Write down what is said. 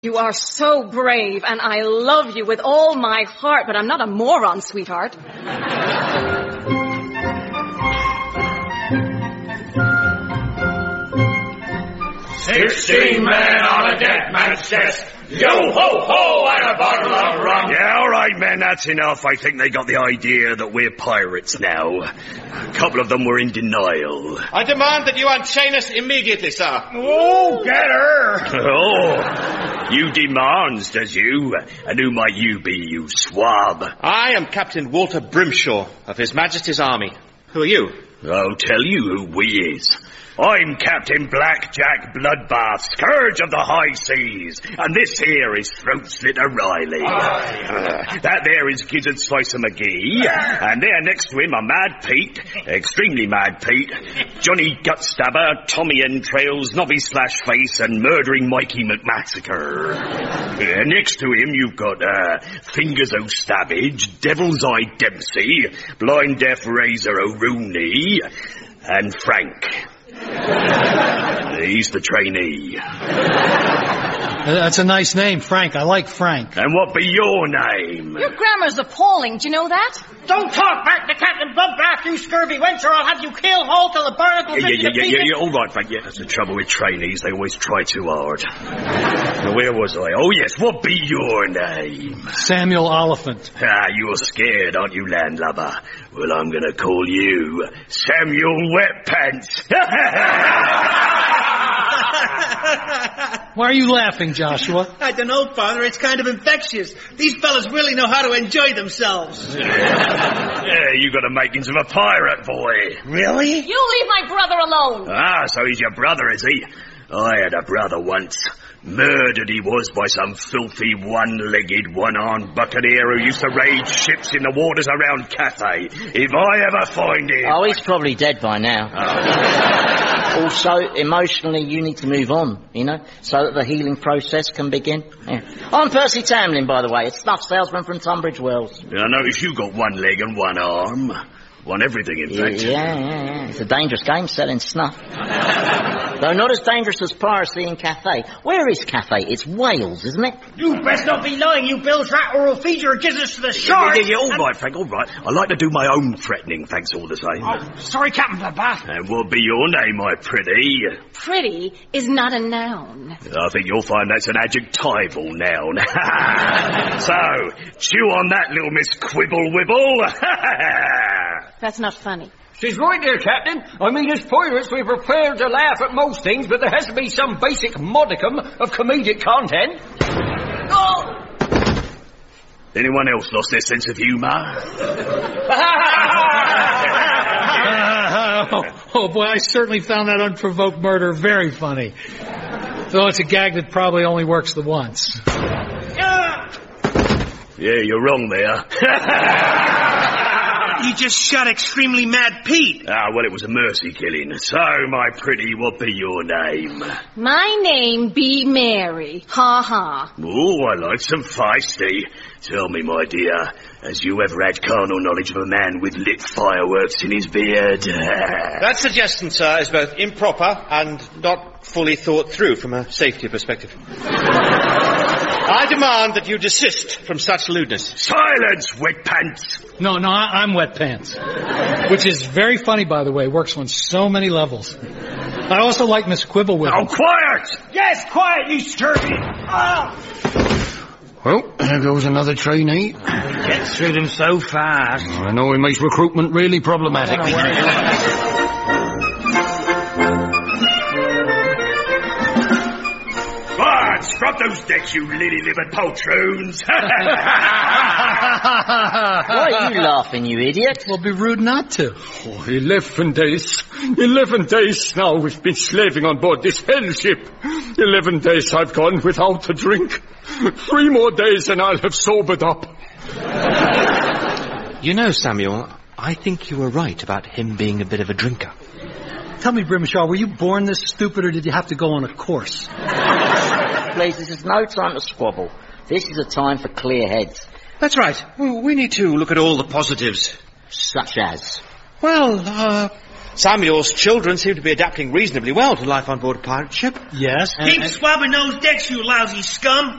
You are so brave, and I love you with all my heart, but I'm not a moron, sweetheart. 16 men on a dead man's chest. Yo ho ho and a bottle of rum. Yeah, all right, men, that's enough. I think they got the idea that we're pirates now. A couple of them were in denial. I demand that you unchain us immediately, sir. Oh, get her. Oh, you demands, does you? And who might you be, you swab? I am Captain Walter Brimshaw of His Majesty's Army. Who are you? I'll tell you who we is. I'm Captain Blackjack Bloodbath, Scourge of the High Seas, and this here is Throat Slitter Riley. That there is Gizzard Slicer McGee, and there next to him are Mad Pete, extremely Mad Pete, Johnny Gutstabber, Tommy Entrails, Nobby Slashface, and Murdering Mikey McMassacre. Next to him you've got Fingers O'Stabbage, Devil's Eye Dempsey, Blind Deaf Razor O'Rooney, and Frank. He's the trainee. That's a nice name, Frank. I like Frank. And what be your name? Your grammar's appalling, do you know that? Don't talk back to Captain Bloodbath, you scurvy wench, or I'll have you killed whole till the barnacles Yeah, all right, Frank. Yeah, that's the trouble with trainees. They always try too hard. Now, where was I? Oh, yes, what be your name? Samuel Oliphant. You're scared, aren't you, landlubber? Well, I'm gonna call you Samuel Wetpants. Why are you laughing, Joshua? I don't know, Father. It's kind of infectious. These fellas really know how to enjoy themselves. Yeah, you got the makings of a pirate, boy. Really? You leave my brother alone. So he's your brother, is he? I had a brother once. Murdered he was by some filthy one-legged, one-armed buccaneer who used to raid ships in the waters around Cathay. If I ever find him... Oh, he's probably dead by now. Oh. Also, emotionally, you need to move on, you know, so that the healing process can begin. Yeah. I'm Percy Tamlin, by the way, a snuff salesman from Tunbridge Wells. I notice you got one leg and one arm. One everything, in fact. Yeah. It's a dangerous game, selling snuff. Though not as dangerous as piracy in Cathay. Where is Cathay? It's Wales, isn't it? You best not be lying, you bilge rat, or we'll feed your gizzards to the sharks. Yeah, all right, Frank, all right. I like to do my own threatening, thanks all the same. Oh, sorry, Captain Bloodbath. And what be your name, my pretty? Pretty is not a noun. I think you'll find that's an adjectival noun. So, chew on that, little Miss Quibble Wibble. That's not funny. She's right there, Captain. I mean, as pirates, we're prepared to laugh at most things, but there has to be some basic modicum of comedic content. Oh! Anyone else lost their sense of humour? Oh, boy, I certainly found that unprovoked murder very funny. Though it's a gag that probably only works the once. Yeah, you're wrong there. You just shot extremely Mad Pete. Well, it was a mercy killing. So, my pretty, what be your name? My name be Mary. Ha ha. Oh, I like some feisty. Tell me, my dear, has you ever had carnal knowledge of a man with lit fireworks in his beard? That suggestion, sir, is both improper and not fully thought through from a safety perspective. I demand that you desist from such lewdness. Silence, wet pants! No, I'm Wet Pants. Which is very funny, by the way. Works on so many levels. I also like Miss Quibble with Oh, quiet! Yes, quiet, you scurvy. Well, there goes another trainee. We get through them so fast. I know it makes recruitment really problematic. Scrub those decks, you lily-livered poltroons! Why are you laughing, you idiot? Well, be rude not to. 11 days. 11 days now we've been slaving on board this hell ship. 11 days I've gone without a drink. 3 more days and I'll have sobered up. You know, Samuel, I think you were right about him being a bit of a drinker. Tell me, Grimshaw, were you born this stupid or did you have to go on a course? Please, this is no time to squabble. This is a time for clear heads. That's right. We need to look at all the positives. Such as? Well, Samuel's children seem to be adapting reasonably well to life on board a pirate ship. Yes. Keep swabbing those decks, you lousy scum.